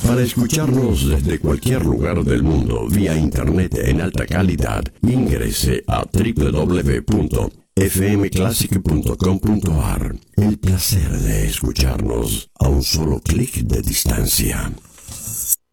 Para escucharnos desde cualquier lugar del mundo vía internet en alta calidad, ingrese a www.fmclassic.com.ar. El placer de escucharnos a un solo clic de distancia.